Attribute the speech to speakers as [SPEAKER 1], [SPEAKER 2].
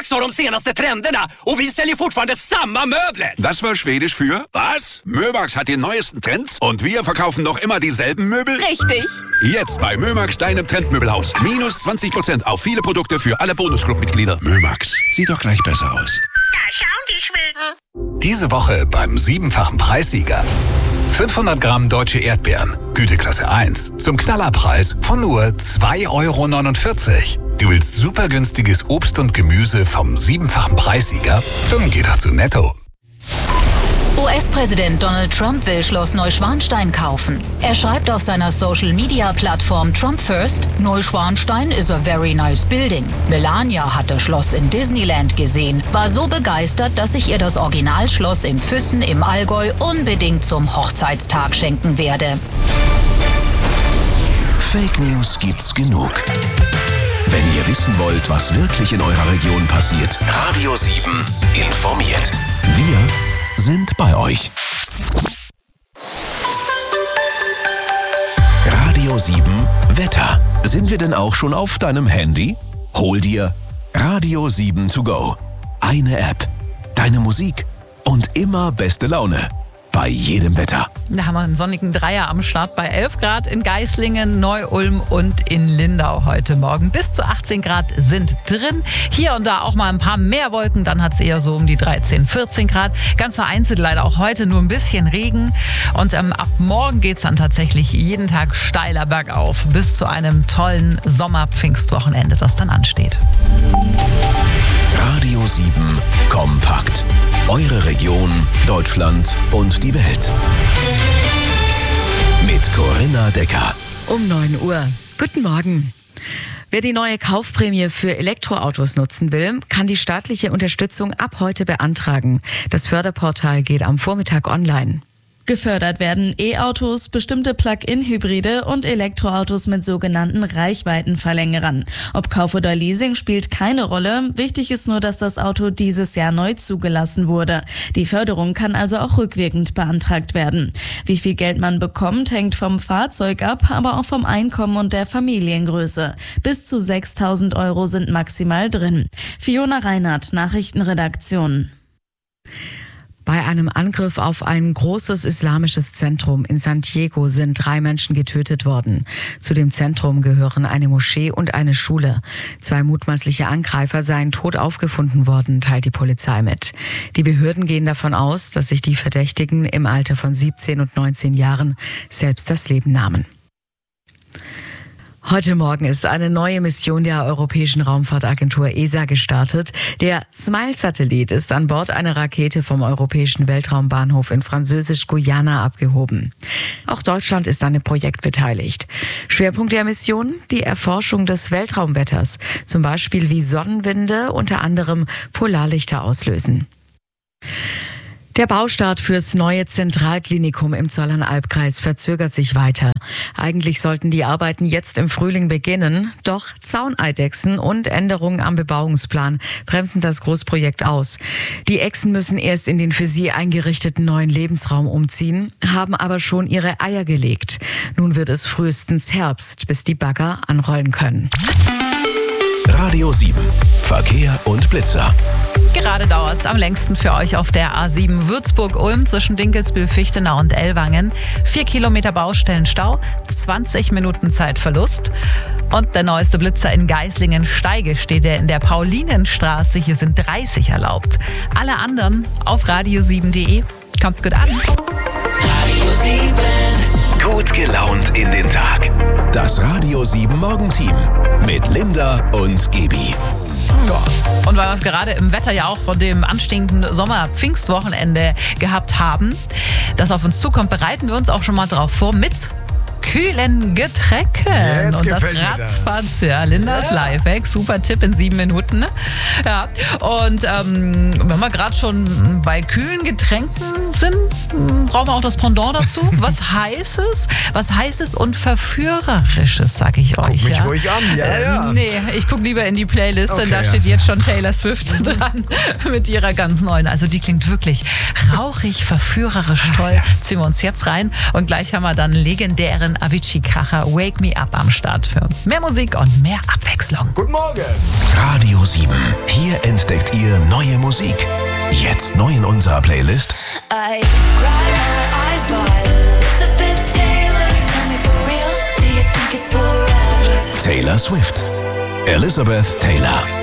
[SPEAKER 1] Möbelmax har de senaste trenderna och vi säljer fortfarande samma möbler.
[SPEAKER 2] Das war Schwedisch für was? Möbelmax hat die neuesten Trends und wir verkaufen noch immer dieselben Möbel?
[SPEAKER 3] Richtig.
[SPEAKER 2] Jetzt bei Möbelmax, deinem Trendmöbelhaus. Minus 20% auf viele Produkte für alle Bonusclub-Mitglieder. Möbelmax, sieht doch gleich besser aus.
[SPEAKER 4] Da schauen die Schweden.
[SPEAKER 5] Diese Woche beim 7-fachen Preissieger. 500 Gramm deutsche Erdbeeren, Güteklasse 1, zum Knallerpreis von nur 2,49 €. Du willst super günstiges Obst und Gemüse vom 7-fachen Preissieger? Dann geh doch zu Netto.
[SPEAKER 6] US-Präsident Donald Trump will Schloss Neuschwanstein kaufen. Er schreibt auf seiner Social-Media-Plattform Trump First, Neuschwanstein is a very nice building. Melania hat das Schloss in Disneyland gesehen, war so begeistert, dass ich ihr das Originalschloss in Füssen im Allgäu unbedingt zum Hochzeitstag schenken werde.
[SPEAKER 7] Fake News gibt's genug. Wenn ihr wissen wollt, was wirklich in eurer Region passiert, Radio 7 informiert. Wir sind bei euch. Radio 7 Wetter. Sind wir denn auch schon auf deinem Handy? Hol dir Radio 7 to go. Eine App, deine Musik und immer beste Laune. Bei jedem Wetter.
[SPEAKER 3] Da haben wir einen sonnigen Dreier am Start bei 11 Grad in Geislingen, Neu-Ulm und in Lindau heute Morgen. Bis zu 18 Grad sind drin. Hier und da auch mal ein paar mehr Wolken. Dann hat es eher so um die 13, 14 Grad. Ganz vereinzelt leider auch heute nur ein bisschen Regen. Und ab morgen geht es dann tatsächlich jeden Tag steiler bergauf. Bis zu einem tollen Sommer-Pfingstwochenende, das dann ansteht.
[SPEAKER 7] Radio 7 kompakt. Eure Region, Deutschland und die Welt. Mit Corinna Decker.
[SPEAKER 8] Um 9 Uhr. Guten Morgen. Wer die neue Kaufprämie für Elektroautos nutzen will, kann die staatliche Unterstützung ab heute beantragen. Das Förderportal geht am Vormittag online.
[SPEAKER 9] Gefördert werden E-Autos, bestimmte Plug-in-Hybride und Elektroautos mit sogenannten Reichweitenverlängerern. Ob Kauf oder Leasing spielt keine Rolle. Wichtig ist nur, dass das Auto dieses Jahr neu zugelassen wurde. Die Förderung kann also auch rückwirkend beantragt werden. Wie viel Geld man bekommt, hängt vom Fahrzeug ab, aber auch vom Einkommen und der Familiengröße. Bis zu 6.000 € sind maximal drin. Fiona Reinhardt, Nachrichtenredaktion.
[SPEAKER 8] Bei einem Angriff auf ein großes islamisches Zentrum in San Diego sind 3 Menschen getötet worden. Zu dem Zentrum gehören eine Moschee und eine Schule. 2 mutmaßliche Angreifer seien tot aufgefunden worden, teilt die Polizei mit. Die Behörden gehen davon aus, dass sich die Verdächtigen im Alter von 17 und 19 Jahren selbst das Leben nahmen. Heute Morgen ist eine neue Mission der Europäischen Raumfahrtagentur ESA gestartet. Der SMILE-Satellit ist an Bord einer Rakete vom Europäischen Weltraumbahnhof in Französisch-Guyana abgehoben. Auch Deutschland ist an dem Projekt beteiligt. Schwerpunkt der Mission: die Erforschung des Weltraumwetters, zum Beispiel wie Sonnenwinde unter anderem Polarlichter auslösen. Der Baustart fürs neue Zentralklinikum im Zollernalbkreis verzögert sich weiter. Eigentlich sollten die Arbeiten jetzt im Frühling beginnen, doch Zauneidechsen und Änderungen am Bebauungsplan bremsen das Großprojekt aus. Die Echsen müssen erst in den für sie eingerichteten neuen Lebensraum umziehen, haben aber schon ihre Eier gelegt. Nun wird es frühestens Herbst, bis die Bagger anrollen können.
[SPEAKER 7] Radio 7. Verkehr und Blitzer.
[SPEAKER 3] Gerade dauert es am längsten für euch auf der A7 Würzburg-Ulm zwischen Dinkelsbühl, Fichtenau und Ellwangen. 4 Kilometer Baustellenstau, 20 Minuten Zeitverlust. Und der neueste Blitzer in Geislingen-Steige steht in der Paulinenstraße. Hier sind 30 erlaubt. Alle anderen auf radio7.de. Kommt gut an.
[SPEAKER 7] Radio 7. Gut gelaunt in den Tag. Das Radio 7 Morgenteam mit Linda und Gebi.
[SPEAKER 3] Und weil wir es gerade im Wetter ja auch von dem anstehenden Sommer-Pfingstwochenende gehabt haben, das auf uns zukommt, bereiten wir uns auch schon mal drauf vor mit kühlen Getränken.
[SPEAKER 10] Jetzt
[SPEAKER 3] und das
[SPEAKER 10] gefällt mir
[SPEAKER 3] ratzfatz, ja, Lindas Lifehack, super Tipp in 7 Minuten. Ja. Und wenn wir gerade schon bei kühlen Getränken sind, brauchen wir auch das Pendant dazu. Was heißt es? Was heißt es und Verführerisches, sag ich euch.
[SPEAKER 10] Guck mich ruhig an, ja.
[SPEAKER 3] Nee, ich gucke lieber in die Playlist, denn
[SPEAKER 10] Okay,
[SPEAKER 3] da steht jetzt schon Taylor Swift dran mit ihrer ganz neuen. Also die klingt wirklich rauchig, verführerisch toll. Ziehen wir uns jetzt rein und gleich haben wir dann legendären Avicii-Kracher Wake Me Up am Start für mehr Musik und mehr Abwechslung.
[SPEAKER 10] Guten Morgen.
[SPEAKER 7] Radio 7. Hier entdeckt ihr neue Musik. Jetzt neu in unserer Playlist.
[SPEAKER 10] I cry my eyes wide. Elizabeth Taylor. Tell me for real, do you think it's forever?
[SPEAKER 7] Taylor Swift. Elizabeth Taylor.